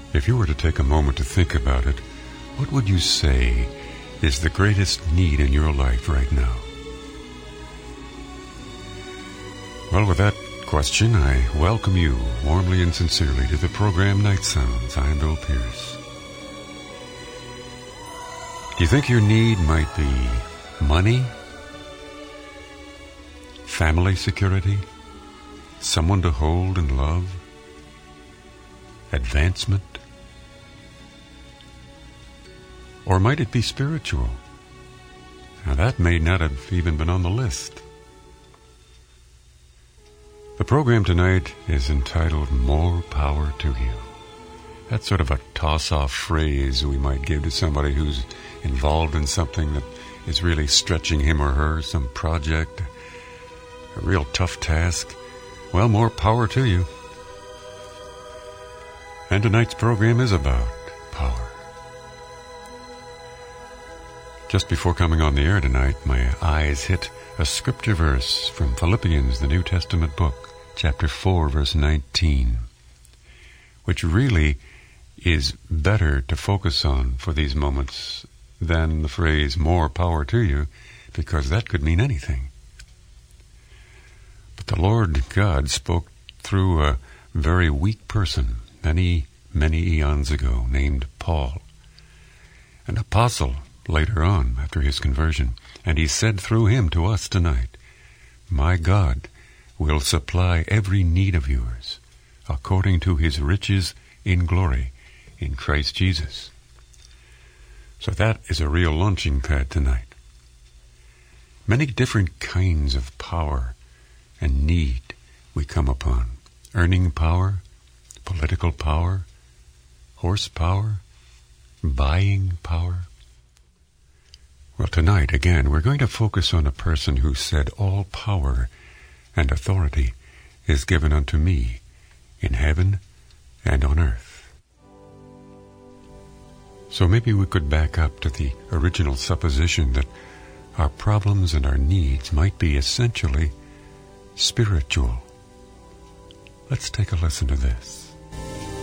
If you were to take a moment to think about it, what would you say is the greatest need in your life right now? Well, with that question, I welcome you warmly and sincerely to the program Night Sounds. I'm Bill Pierce. Do you think your need might be money, family security, someone to hold and love, advancement? Or might it be spiritual? Now that may not have even been on the list. The program tonight is entitled More Power to You. That's sort of a toss-off phrase we might give to somebody who's involved in something that is really stretching him or her, some project, a real tough task. Well, more power to you. And tonight's program is about power. Just before coming on the air tonight, my eyes hit a scripture verse from Philippians, the New Testament book, chapter 4, verse 19, which really is better to focus on for these moments than the phrase, more power to you, because that could mean anything. But the Lord God spoke through a very weak person many, many eons ago named Paul, an apostle later on after his conversion, and he said through him to us tonight, "My God will supply every need of yours according to his riches in glory in Christ Jesus." So that is a real launching pad tonight. Many different kinds of power and need we come upon. Earning power, political power, horsepower, buying power. Well, tonight, again, we're going to focus on a person who said, "All power and authority is given unto me in heaven and on earth." So maybe we could back up to the original supposition that our problems and our needs might be essentially spiritual. Let's take a listen to this.